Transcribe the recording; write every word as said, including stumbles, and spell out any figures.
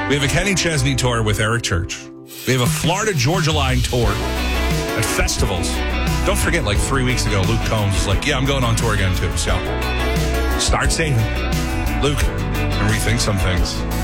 We have a Kenny Chesney tour with Eric Church. We have a Florida Georgia Line tour at festivals. Don't forget, like three weeks ago, Luke Combs was like, yeah, I'm going on tour again too. So start saving. Luke, and rethink some things.